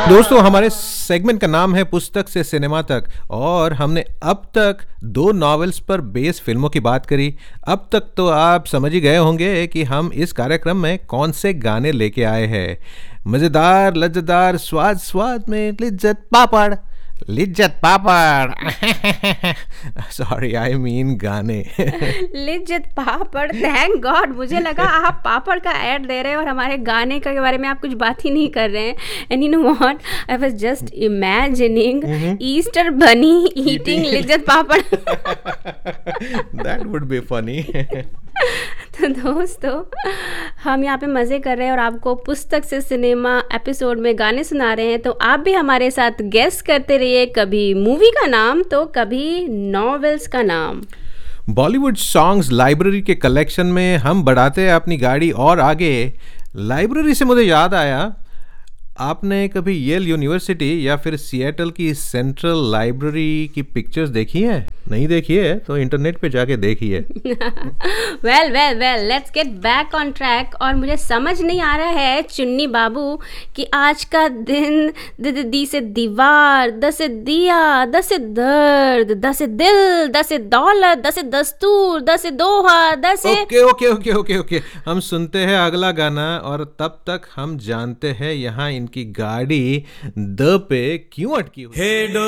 दोस्तों, हमारे सेगमेंट का नाम है पुस्तक से सिनेमा तक और हमने अब तक 2 नॉवेल्स पर बेस फिल्मों की बात करी। अब तक तो आप समझ ही गए होंगे कि हम इस कार्यक्रम में कौन से गाने लेके आए हैं। मज़ेदार, लज्जतदार, स्वाद स्वाद में लिज्जत पापड़, लिज्जत पापड़ सॉरी, आई मीन गाने। लिज्जत पापड़, थैंक गॉड। मुझे लगा आप पापड़ का ऐड दे रहे हैं और हमारे गाने के बारे में आप कुछ बात ही नहीं कर रहे हैं। And you know what, I was just imagining Easter बनी eating Lijjat papad. That would be funny. तो दोस्तों, हम यहाँ पे मज़े कर रहे हैं और आपको पुस्तक से सिनेमा एपिसोड में गाने सुना रहे हैं। तो आप भी हमारे साथ गेस करते रहिए, कभी मूवी का नाम तो कभी नॉवेल्स का नाम। बॉलीवुड सॉन्ग्स लाइब्रेरी के कलेक्शन में हम बढ़ाते हैं अपनी गाड़ी और आगे। लाइब्रेरी से मुझे याद आया, आपने कभी येल यूनिवर्सिटी या फिर सिएटल की सेंट्रल लाइब्रेरी की पिक्चर्स देखी है? नहीं देखी है तो इंटरनेट पे जाके देखिए। Well well well, let's get back on track. और मुझे समझ नहीं आ रहा है चुन्नी बाबू कि आज का दिन दी से दीवार, द से दिया, द से दर्द, द से दिल, द से दौलत, द से दस्तूर, द से दोहा, द से ओके, हम सुनते हैं अगला गाना और तब तक हम जानते हैं यहाँ इनकी गाड़ी द पे क्यों अटकी हुई है।